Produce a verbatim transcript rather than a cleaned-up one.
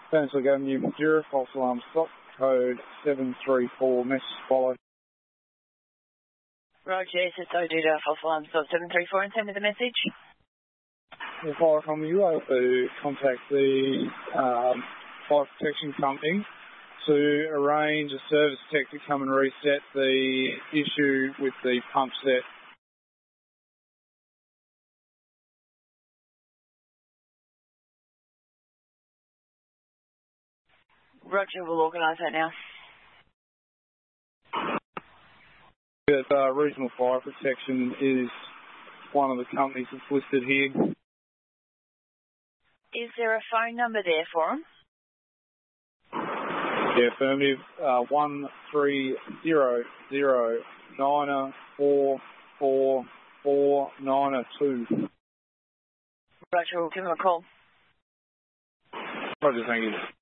Fanswick Avenue, Madeira, false alarm stop, code seven three four, message follow. Roger, S S O Duda, false alarm stop seven three four, and send me the message. The fire from you able to contact the um, fire protection company to arrange a service tech to come and reset the issue with the pump set. Roger, we'll organise that now. But, uh, Regional Fire Protection is one of the companies that's listed here. Is there a phone number there for them? Yeah, affirmative. Uh, one three zero zero nine four four four nine two. Roger, we'll give them a call. Roger, thank you.